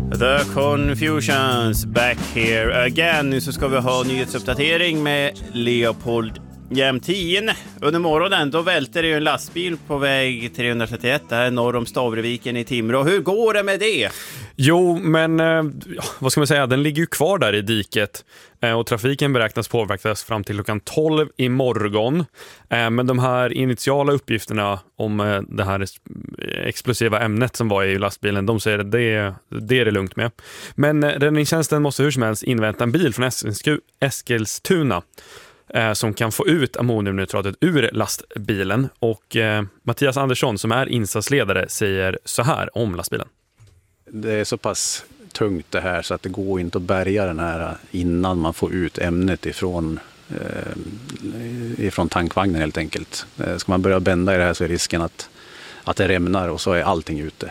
The Confusions back here again. Nu så ska vi ha nyhetsuppdatering med Leopold Jämtin. Under morgonen då välter det ju en lastbil på väg 331 där norr om Stavreviken i Timrå. Hur går det med det? Jo, men vad ska man säga? Den ligger ju kvar där i diket och trafiken beräknas påverkas fram till klockan 12 imorgon. Men de här initiala uppgifterna om det här explosiva ämnet som var i lastbilen, de säger att det är det lugnt med. Men räddningstjänsten måste hur som helst invänta en bil från Eskilstuna som kan få ut ammoniumnitratet ur lastbilen. Och Mattias Andersson som är insatsledare säger så här om lastbilen. Det är så pass tungt det här så att det går inte att bärga den här innan man får ut ämnet ifrån tankvagnen helt enkelt. Ska man börja bända i det här så är risken att det rämnar och så är allting ute.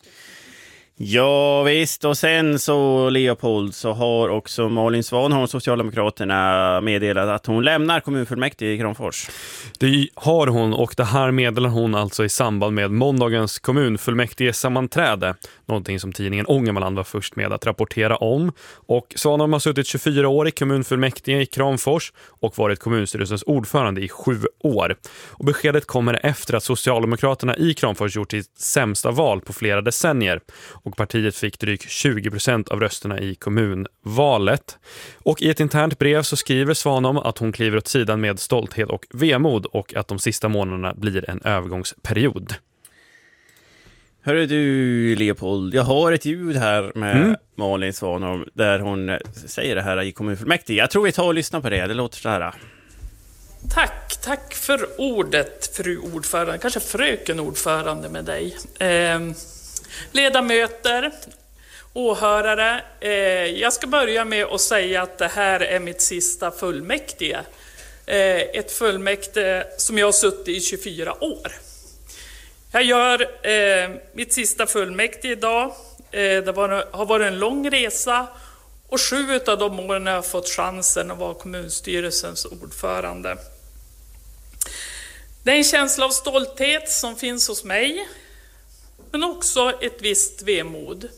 Ja visst, och sen så Leopold så har också Malin Svanholm, Socialdemokraterna, meddelat att hon lämnar kommunfullmäktige i Kramfors. Det har hon, och det här meddelar hon alltså i samband med måndagens kommunfullmäktige sammanträde. Någonting som tidningen Ångermanland var först med att rapportera om. Och Svanholm har suttit 24 år i kommunfullmäktige i Kramfors och varit kommunstyrelsens ordförande i 7 år. Och beskedet kommer efter att Socialdemokraterna i Kramfors gjort sitt sämsta val på flera decennier. Och partiet fick drygt 20% av rösterna i kommunvalet. Och i ett internt brev så skriver Svanholm att hon kliver åt sidan med stolthet och vemod och att de sista månaderna blir en övergångsperiod. Hörru du Leopold, jag har ett ljud här med Malin Svanholm där hon säger det här i kommunfullmäktige. Jag tror vi tar och lyssnar på det, det låter så här. Tack för ordet, fru ordförande, kanske fröken ordförande med dig. Ledamöter, åhörare, jag ska börja med att säga att det här är mitt sista fullmäktige. Ett fullmäktige som jag har suttit i 24 år. Jag gör mitt sista fullmäktige idag. Det har varit en lång resa och 7 av de åren har jag fått chansen att vara kommunstyrelsens ordförande. Det är en känsla av stolthet som finns hos mig, men också ett visst vemod.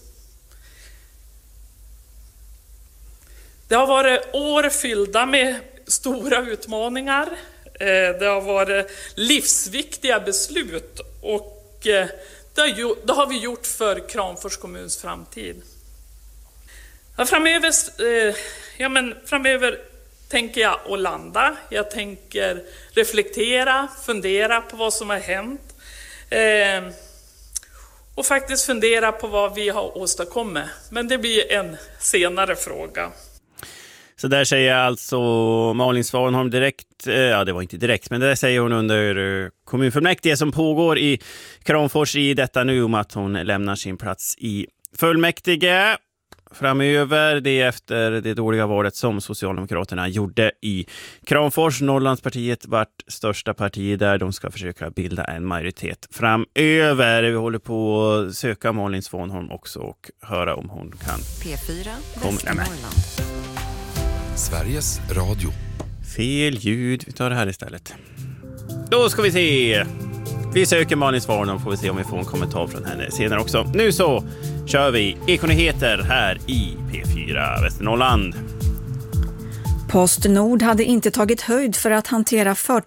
Det har varit år fyllda med stora utmaningar. Det har varit livsviktiga beslut och det har vi gjort för Kramfors kommuns framtid. Framöver tänker jag att landa. Jag tänker reflektera, fundera på vad som har hänt. Och faktiskt fundera på vad vi har åstadkommit. Men det blir en senare fråga. Så där säger alltså Malin Svanholm direkt, ja det var inte direkt, men det säger hon under kommunfullmäktige som pågår i Kramfors i detta nu om att hon lämnar sin plats i fullmäktige framöver. Det är efter det dåliga valet som Socialdemokraterna gjorde i Kramfors. Norrlandspartiet vart största parti där, de ska försöka bilda en majoritet framöver. Vi håller på att söka Malin Svanholm också och höra om hon kan. P4 Västernorrland. Sveriges Radio. Fel ljud, vi tar det här istället. Då ska vi se. Vi söker Malin Svanholm, får vi se om vi får en kommentar från henne senare också. Nu så kör vi Ekonyheter här i P4 Västernorrland. PostNord hade inte tagit höjd för att hantera